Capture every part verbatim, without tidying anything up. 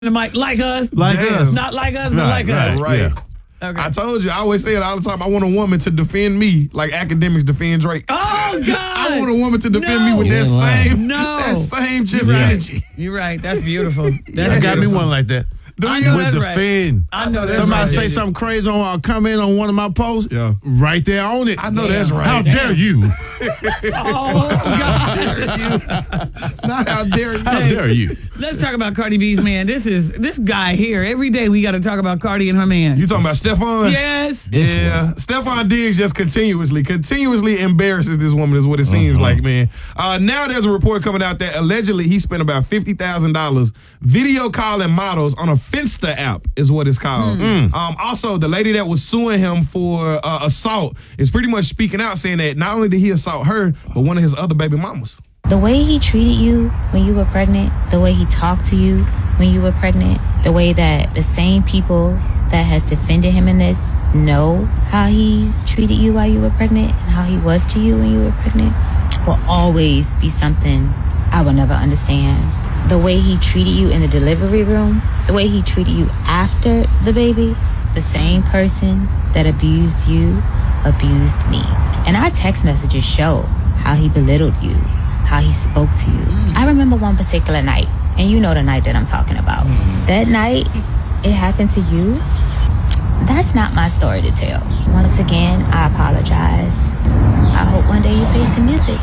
the mic like us. Like Damn. us. Not like us, but Right, like right, us. Right. Yeah. Okay. I told you, I always say it all the time. I want a woman to defend me like academics defend Drake. Oh, God. I want a woman to defend No. me with that You ain't lying. same, No. that same just You're right. energy. You're right. That's beautiful. That's I got me beautiful. one like that. Do I you? know With that's the right. fin. I know that's Somebody right. say something crazy on a comment on one of my posts. Yeah. Right there on it. I know that's right. How Damn. dare you? Oh, God. Not how dare you. How dare you? Let's talk about Cardi B's man. This is this guy here. Every day we got to talk about Cardi and her man. You talking about Stephon? Yes. Yeah, Stephon Diggs just continuously, continuously embarrasses this woman is what it seems Uh-huh. like, man. Uh, now there's a report coming out that allegedly he spent about fifty thousand dollars video calling models on a Finsta app is what it's called. Hmm. Um, also, the lady that was suing him for uh, assault is pretty much speaking out saying that not only did he assault her, but one of his other baby mamas. The way he treated you when you were pregnant, the way he talked to you when you were pregnant, the way that the same people that has defended him in this know how he treated you while you were pregnant and how he was to you when you were pregnant will always be something I will never understand. The way he treated you in the delivery room, the way he treated you after the baby, the same person that abused you abused me. And our text messages show how he belittled you, how he spoke to you. I remember one particular night, and you know the night that I'm talking about. That night, it happened to you. That's not my story to tell. Once again, I apologize. I hope one day you face the music.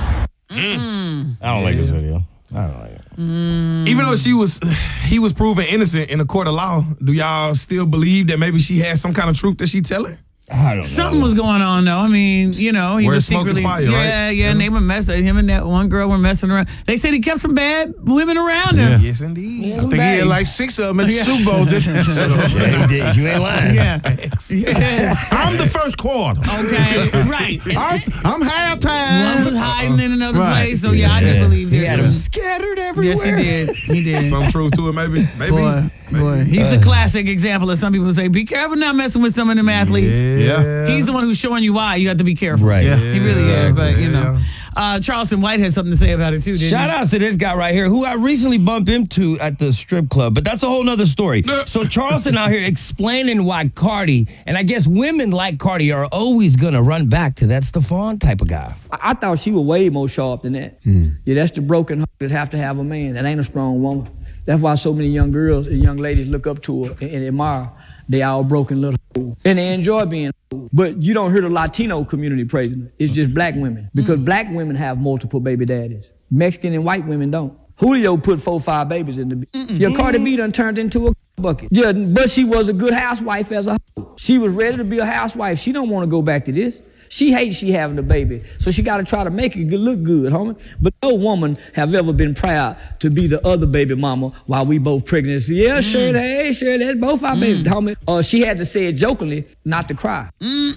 I don't like this video. I don't like it. Even though she was, he was proven innocent in a court of law, do y'all still believe that maybe she had some kind of truth that she telling? I don't Something know. was going on though. I mean, you know, he Where was smoke is secretly, fire, yeah, right? yeah, Yeah. And they were messing. Him and that one girl were messing around. They said he kept some bad women around him. Yes, indeed. I think he had like six of them at the Yeah. Super Bowl. Didn't he? Yeah, he did. You ain't lying. Yeah, yeah. I'm the first quarter. Okay, right. I'm, I'm halftime. One was hiding in another Right. place. So yeah, I do believe He this. had them scattered everywhere. Yes, he did. He did. Some truth to it, maybe. Maybe. Boy, maybe. boy, he's the classic example of some people say, "Be careful not messing with some of them athletes." Yeah. He's the one who's showing you why you have to be careful. Right. Yeah. He really is, but you Yeah. know. Uh, Charleston White had something to say about it too, didn't Shout he? outs to this guy right here who I recently bumped into at the strip club, but that's a whole nother story. So Charleston out here explaining why Cardi, and I guess women like Cardi are always gonna run back to that Stephon type of guy. I, I thought she was way more sharp than that. Yeah, that's the broken heart that have to have a man. That ain't a strong woman. That's why so many young girls and young ladies look up to her and, and admire. They all broken little hoes. And they enjoy being hoes. But you don't hear the Latino community praising her. It's just black women. Because black women have multiple baby daddies. Mexican and white women don't. Julio put four, five babies in the b- Yeah, Cardi B done turned into a bucket. Yeah, but she was a good housewife as a hoe. She was ready to be a housewife. She don't want to go back to this. She hates she having a baby, so she got to try to make it good- look good, homie. But no woman have ever been proud to be the other baby mama while we both pregnant. So, yeah, sure, hey, sure, that's both our babies, homie. Uh, she had to say it jokingly, not to cry.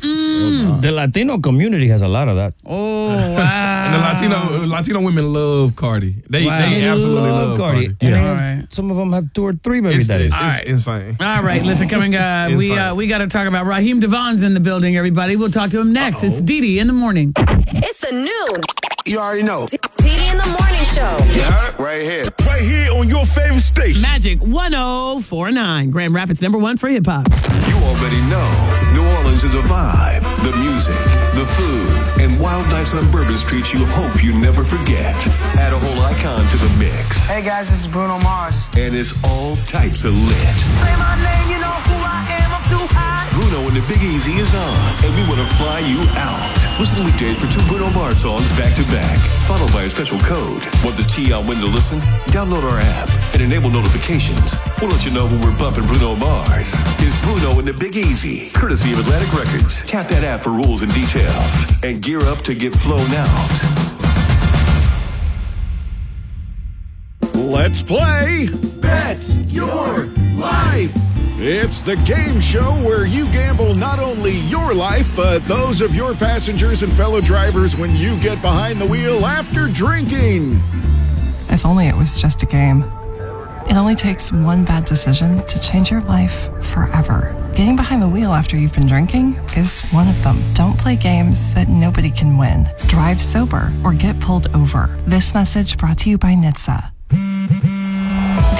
The Latino community has a lot of that. Oh, wow. And the Latino Latino women love Cardi. They Wow. they They absolutely love Cardi. And they Yeah. have- All right. some of them have two or three baby It's, daddies. it's, All right. insane. All right, listen, coming uh, we Inside. uh, we got to talk about Raheem Devon's in the building, everybody. We'll talk to him next. It's Dee Dee in the morning. It's the new You already know. T D in the morning show. Yeah, right here. Right here on your favorite station. Magic one oh four nine, Grand Rapids number one for hip hop. You already know. New Orleans is a vibe. The music, the food, and wild nights on Bourbon Street you hope you never forget. Add a whole icon to the mix. Hey guys, this is Bruno Mars. And it's all types of lit. Say my name, you know who I am. I'm too high. Bruno and the Big Easy is on, and we want to fly you out. Listen weekdays for two Bruno Mars songs back to back, followed by a special code. Want the tea on when to listen? Download our app and enable notifications. We'll let you know when we're bumping Bruno Mars. It's Bruno and the Big Easy, courtesy of Atlantic Records. Tap that app for rules and details, and gear up to get flown out. Let's play Bet Your Life. It's the game show where you gamble not only your life, but those of your passengers and fellow drivers when you get behind the wheel after drinking. If only it was just a game. It only takes one bad decision to change your life forever. Getting behind the wheel after you've been drinking is one of them. Don't play games that nobody can win. Drive sober or get pulled over. This message brought to you by N H T S A.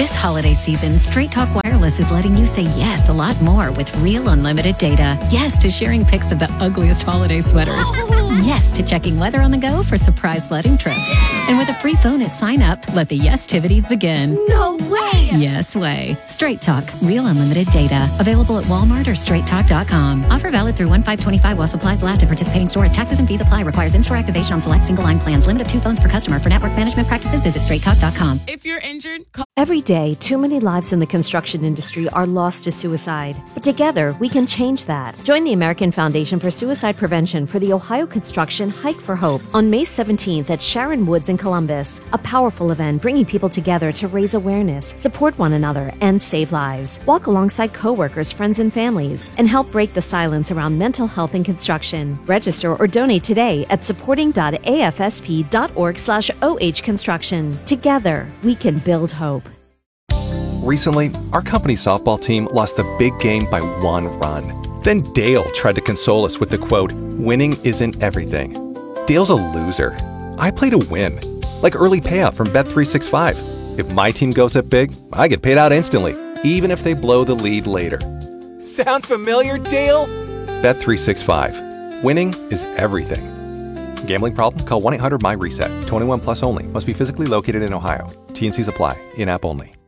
This holiday season, Straight Talk Wireless is letting you say yes a lot more with real unlimited data. Yes to sharing pics of the ugliest holiday sweaters. Yes to checking weather on the go for surprise sledding trips. And with a free phone at sign up, let the yes-tivities begin. No way! Yes way. Straight Talk, real unlimited data. Available at Walmart or straight talk dot com. Offer valid through one five twenty-five while supplies last at participating stores. Taxes and fees apply. Requires in-store activation on select single line plans. Limit of two phones per customer. For network management practices, visit straight talk dot com. If you're injured, call- Every day, too many lives in the construction industry are lost to suicide. But together, we can change that. Join the American Foundation for Suicide Prevention for the Ohio Construction Hike for Hope on May seventeenth at Sharon Woods in Columbus. A powerful event bringing people together to raise awareness, support one another, and save lives. Walk alongside coworkers, friends, and families, and help break the silence around mental health in construction. Register or donate today at supporting dot a f s p dot org slash o h construction. Together, we can build hope. Recently, our company's softball team lost the big game by one run. Then Dale tried to console us with the quote, "Winning isn't everything." Dale's a loser. I play to win. Like early payout from Bet three sixty-five. If my team goes up big, I get paid out instantly, even if they blow the lead later. Sound familiar, Dale? Bet three sixty-five. Winning is everything. Gambling problem? Call one eight hundred M Y RESET. twenty-one plus only. Must be physically located in Ohio. T N Cs apply. In-app only.